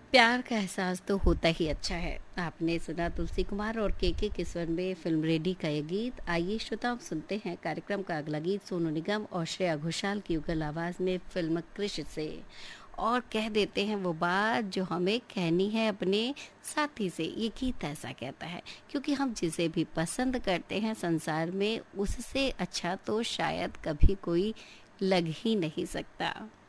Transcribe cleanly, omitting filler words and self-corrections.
प्यार का एहसास तो होता ही अच्छा है। आपने सुना तुलसी कुमार और के स्वर में फिल्म रेडी का ये गीत। आइए श्रोताओं, सुनते हैं कार्यक्रम का अगला गीत सोनू निगम और श्रेया घोषाल की युगल आवाज में फिल्म कृष से। और कह देते हैं वो बात जो हमें कहनी है अपने साथी से। ये गीत ऐसा कहता है, क्योंकि हम जिसे भी पसंद करते हैं संसार में, उससे अच्छा तो शायद कभी कोई लग ही नहीं सकता।